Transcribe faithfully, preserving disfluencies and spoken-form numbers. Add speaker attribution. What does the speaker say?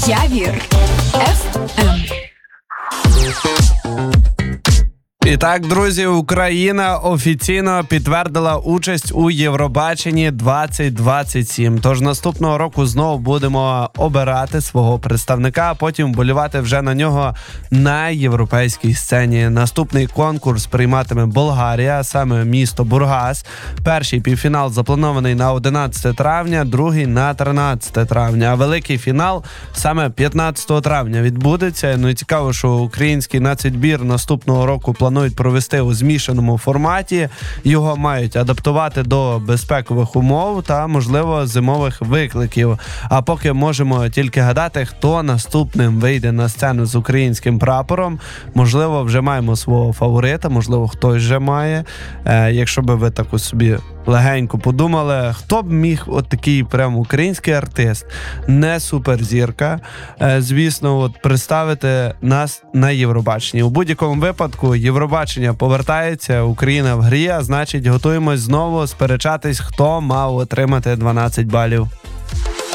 Speaker 1: Явір еф ем.
Speaker 2: І так, друзі, Україна офіційно підтвердила участь у Євробаченні двадцять двадцять сім. Тож наступного року знову будемо обирати свого представника, а потім вболівати вже на нього на європейській сцені. Наступний конкурс прийматиме Болгарія, саме місто Бургас. Перший півфінал запланований на одинадцяте травня, другий на тринадцяте травня. А великий фінал саме п'ятнадцятого травня відбудеться. Ну і цікаво, що український нацвідбір наступного року планують провести у змішаному форматі. Його мають адаптувати до безпекових умов та, можливо, зимових викликів. А поки можемо тільки гадати, хто наступним вийде на сцену з українським прапором. Можливо, вже маємо свого фаворита, можливо, хтось вже має. Е, якщо би ви таку собі легенько подумали, хто б міг от такий прям український артист, не суперзірка, е, звісно, от представити нас на Євробаченні. У будь-якому випадку Євробачення повертається, Україна в грі, а значить готуємось знову сперечатись, хто мав отримати дванадцять балів.